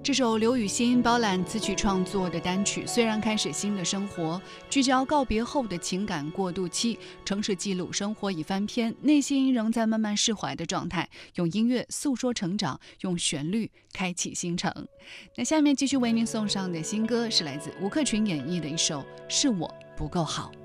这首刘雨昕包揽词曲创作的单曲，虽然开始新的生活，聚焦告别后的情感过渡期，城市记录生活已翻篇，内心仍在慢慢释怀的状态，用音乐诉说成长，用旋律开启新程。那下面继续为您送上的新歌是来自吴克群演绎的一首《是我不够好》。